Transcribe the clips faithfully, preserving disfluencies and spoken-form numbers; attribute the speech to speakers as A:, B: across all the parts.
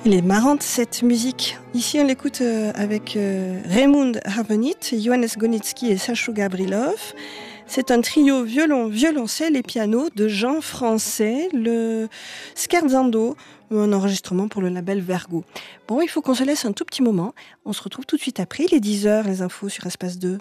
A: Elle est marrante cette musique. Ici on l'écoute euh, avec euh, Raymond Havenit, Johannes Gonitsky et Sacho Gabrilov. C'est un trio violon, violoncelle et piano de Jean Français, le Scherzando, un enregistrement pour le label Vergo. Bon, il faut qu'on se laisse un tout petit moment. On se retrouve tout de suite après, il est dix heures, les infos sur Espace deux.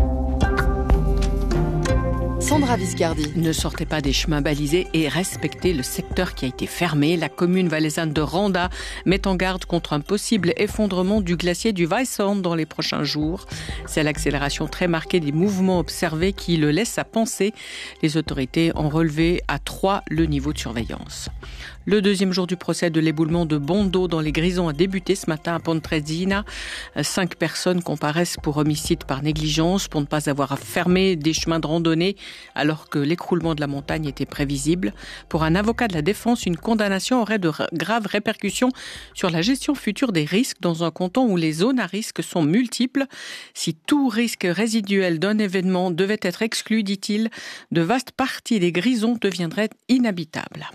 B: Sandra Viscardi.
C: Ne sortez pas des chemins balisés et respectez le secteur qui a été fermé. La commune valaisanne de Randa met en garde contre un possible effondrement du glacier du Weisshorn dans les prochains jours. C'est l'accélération très marquée des mouvements observés qui le laisse à penser. Les autorités ont relevé à trois le niveau de surveillance. Le deuxième jour du procès de l'éboulement de Bondo dans les Grisons a débuté ce matin à Pontresina. Cinq personnes comparaissent pour homicide par négligence, pour ne pas avoir fermé des chemins de randonnée alors que l'écroulement de la montagne était prévisible. Pour un avocat de la défense, une condamnation aurait de graves répercussions sur la gestion future des risques dans un canton où les zones à risque sont multiples. Si tout risque résiduel d'un événement devait être exclu, dit-il, de vastes parties des Grisons deviendraient inhabitables.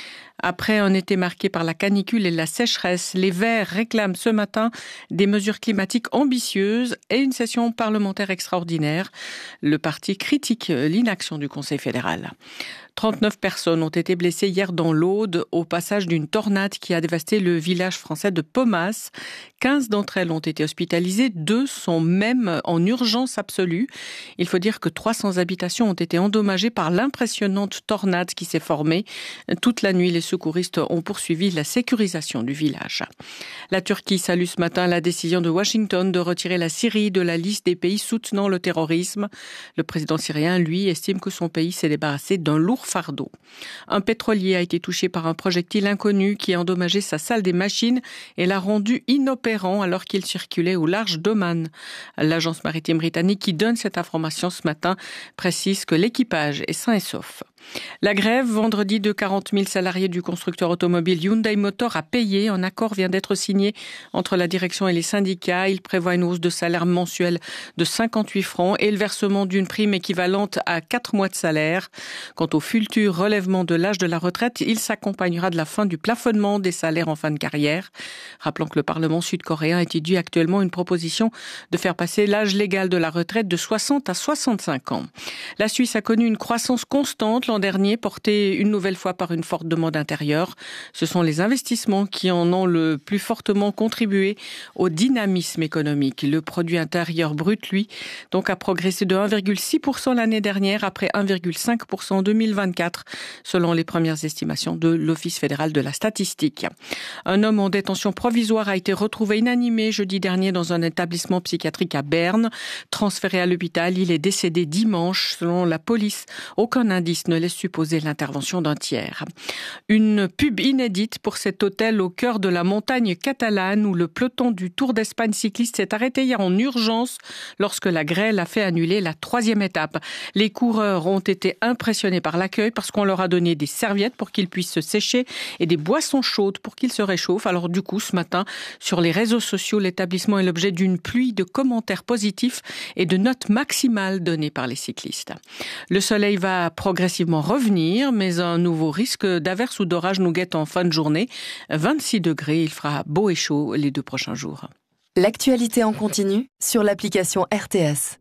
C: Après un été marqué par la canicule et la sécheresse, les Verts réclament ce matin des mesures climatiques ambitieuses et une session parlementaire extraordinaire. Le parti critique l'inaction du Conseil fédéral. trente-neuf personnes ont été blessées hier dans l'Aude au passage d'une tornade qui a dévasté le village français de Pomas. quinze d'entre elles ont été hospitalisées, deux sont même en urgence absolue. Il faut dire que trois cents habitations ont été endommagées par l'impressionnante tornade qui s'est formée. Toute la nuit, les secouristes ont poursuivi la sécurisation du village. La Turquie salue ce matin la décision de Washington de retirer la Syrie de la liste des pays soutenant le terrorisme. Le président syrien, lui, estime que son pays s'est débarrassé d'un lourd fardeau. Un pétrolier a été touché par un projectile inconnu qui a endommagé sa salle des machines et l'a rendu inopérant alors qu'il circulait au large d'Oman. L'agence maritime britannique qui donne cette information ce matin précise que l'équipage est sain et sauf. La grève vendredi de quarante mille salariés du constructeur automobile Hyundai Motor a payé. Un accord vient d'être signé entre la direction et les syndicats. Il prévoit une hausse de salaire mensuelle de cinquante-huit francs et le versement d'une prime équivalente à quatre mois de salaire. Quant au futur relèvement de l'âge de la retraite, il s'accompagnera de la fin du plafonnement des salaires en fin de carrière. Rappelons que le Parlement sud-coréen étudie actuellement une proposition de faire passer l'âge légal de la retraite de soixante à soixante-cinq ans. La Suisse a connu une croissance constante l'an dernier, portée une nouvelle fois par une forte demande intérieure. Ce sont les investissements qui en ont le plus fortement contribué au dynamisme économique. Le produit intérieur brut, lui, donc a progressé de un virgule six pour cent l'année dernière après un virgule cinq pour cent en deux mille vingt-quatre, selon les premières estimations de l'Office fédéral de la statistique. Un homme en détention provisoire a été retrouvé inanimé jeudi dernier dans un établissement psychiatrique à Berne. Transféré à l'hôpital, il est décédé dimanche. Selon la police, aucun indice ne laisse supposer l'intervention d'un tiers. Une pub inédite pour cet hôtel au cœur de la montagne catalane où le peloton du Tour d'Espagne cycliste s'est arrêté hier en urgence lorsque la grêle a fait annuler la troisième étape. Les coureurs ont été impressionnés par l'accueil parce qu'on leur a donné des serviettes pour qu'ils puissent se sécher et des boissons chaudes pour qu'ils se réchauffent. Alors du coup, ce matin, sur les réseaux sociaux, l'établissement est l'objet d'une pluie de commentaires positifs et de notes maximales données par les cyclistes. Le soleil va progressivement revenir, mais un nouveau risque d'averse ou d'orage nous guette en fin de journée. vingt-six degrés, il fera beau et chaud les deux prochains jours.
B: L'actualité en continu sur l'application R T S.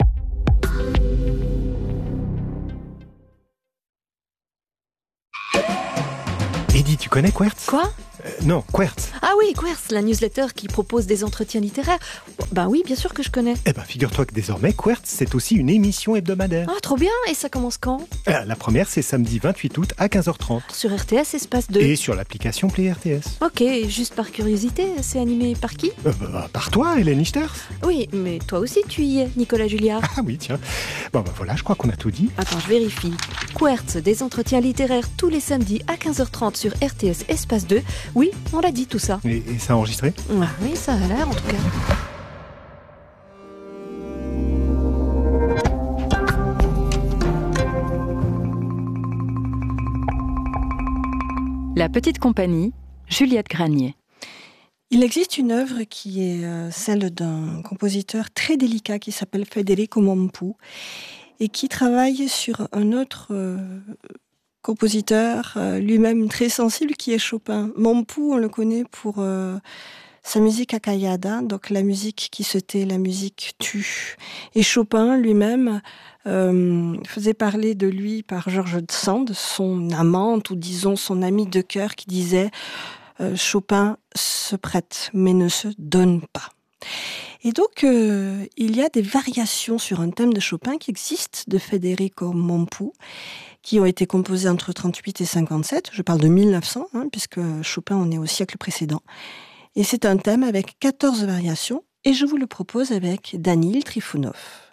D: Eddy, tu connais Quertz ?
E: Quoi ?
D: euh, Non, Quertz.
E: Ah oui, Quertz, la newsletter qui propose des entretiens littéraires. Ben oui, bien sûr que je connais.
D: Eh ben, figure-toi que désormais, Quertz, c'est aussi une émission hebdomadaire.
E: Ah, trop bien. Et ça commence quand ?
D: euh, La première, c'est samedi vingt-huit août à quinze heures trente.
E: Sur R T S, espace deux.
D: Et sur l'application Play R T S.
E: Ok, juste par curiosité, c'est animé par qui ?
D: euh, bah, Par toi, Hélène Lichters.
E: Oui, mais toi aussi tu y es, Nicolas Julliard.
D: Ah oui, tiens. Bon, ben voilà, je crois qu'on a tout dit.
E: Attends, je vérifie. Quertz, des entretiens littéraires tous les samedis à quinze heures trente sur R T S, espace deux. Oui, on l'a dit tout ça.
D: Et, et ça a enregistré ?
E: Ah oui, ça a l'air en tout cas.
F: La petite compagnie, Juliette Granier.
A: Il existe une œuvre qui est euh, celle d'un compositeur très délicat qui s'appelle Federico Mompu et qui travaille sur un autre euh, compositeur euh, lui-même très sensible qui est Chopin. Mon pouls, on le connaît pour euh, sa musique acayada, donc la musique qui se tait, la musique tue. Et Chopin lui-même euh, faisait parler de lui par George Sand, son amante ou disons son ami de cœur, qui disait euh, Chopin se prête mais ne se donne pas. Et donc, euh, il y a des variations sur un thème de Chopin qui existent de Federico Mompou, qui ont été composées entre trente-huit et cinquante-sept. Je parle de mille neuf cents, hein, puisque Chopin, on est au siècle précédent. Et c'est un thème avec quatorze variations, et je vous le propose avec Danil Trifounov.